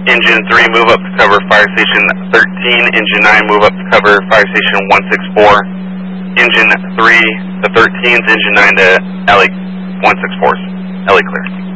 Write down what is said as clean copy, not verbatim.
Engine 3, move up to cover Fire Station 13. Engine 9, move up to cover Fire Station 164. Engine 3 to 13s, Engine 9 to LA 164s. LA clear.